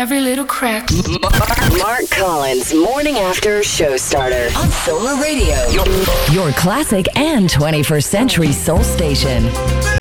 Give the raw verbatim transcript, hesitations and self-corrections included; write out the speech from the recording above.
Every little crack. Mark Collins, Morning After Show Starter on Solar Radio. Your classic and twenty-first century soul station.